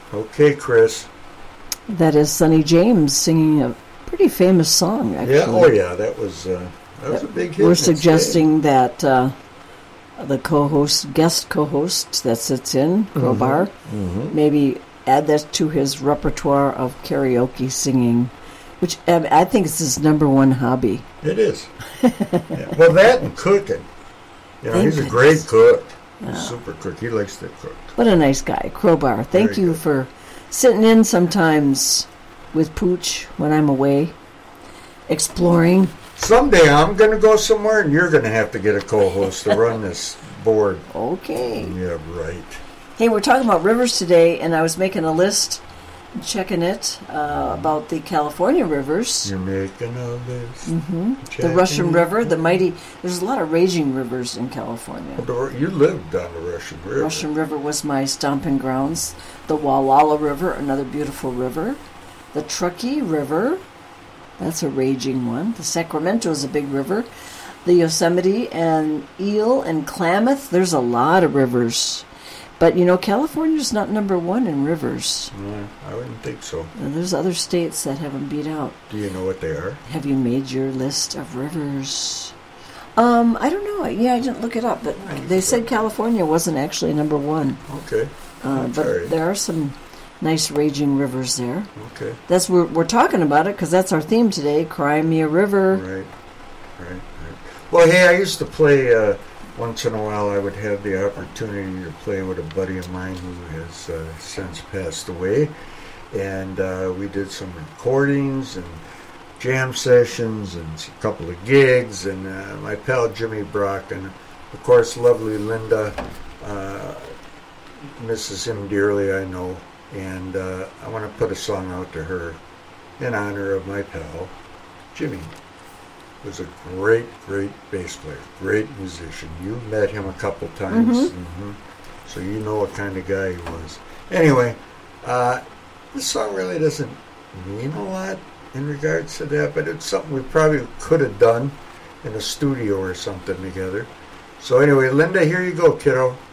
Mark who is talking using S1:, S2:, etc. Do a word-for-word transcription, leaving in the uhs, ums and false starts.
S1: Okay, Chris.
S2: That is Sonny James singing a pretty famous song, actually.
S1: Yeah, oh yeah, that was uh, that was a big hit.
S2: We're suggesting that uh, the co-host, guest co-host that sits in, Crowbar,
S1: mm-hmm. Mm-hmm.
S2: maybe add that to his repertoire of karaoke singing, which um, I think is his number one hobby.
S1: It is. Yeah. Well, that and cooking. You know,
S2: Thank
S1: he's a
S2: goodness.
S1: great cook. He's
S2: Yeah.
S1: a super cook. He likes to cook.
S2: What a nice guy, Crowbar. Thank
S1: Very
S2: you
S1: good.
S2: for sitting in sometimes with Pooch when I'm away, exploring.
S1: Someday I'm going to go somewhere, and you're going to have to get a co-host to run this board.
S2: Okay.
S1: Yeah, right.
S2: Hey, we're talking about rivers today, and I was making a list, checking it, uh, about the California rivers.
S1: You're making a list.
S2: Mm-hmm. The
S1: Checking
S2: Russian
S1: it.
S2: River, the mighty... There's a lot of raging rivers in California.
S1: You lived on the Russian River.
S2: Russian River was my stomping grounds. The Walwala River, another beautiful river. The Truckee River, that's a raging one. The Sacramento is a big river. The Yosemite and Eel and Klamath, there's a lot of rivers. But, you know, California's not number one in rivers.
S1: No, I wouldn't think so.
S2: And there's other states that have them beat out.
S1: Do you know what they are?
S2: Have you made your list of rivers? Um, I don't know. Yeah, I didn't look it up, but they said California wasn't actually number one.
S1: Okay.
S2: Uh, but
S1: Sorry.
S2: there are some nice raging rivers there.
S1: Okay.
S2: That's we're we're talking about it because that's our theme today. Cry Me a River.
S1: Right. Right. Right. Well, hey, I used to play. Uh, once in a while, I would have the opportunity to play with a buddy of mine who has uh, since passed away, and uh, we did some recordings and jam sessions and a couple of gigs. And uh, my pal Jimmy Brock and of course lovely Linda uh, misses him dearly, I know. And uh, I want to put a song out to her in honor of my pal, Jimmy. He was a great, great bass player, great musician. You met him a couple times,
S2: Mm-hmm.
S1: mm-hmm. So you know what kind of guy he was. Anyway, uh, this song really doesn't mean a lot in regards to that, but it's something we probably could have done in a studio or something together. So anyway, Linda, here you go, kiddo.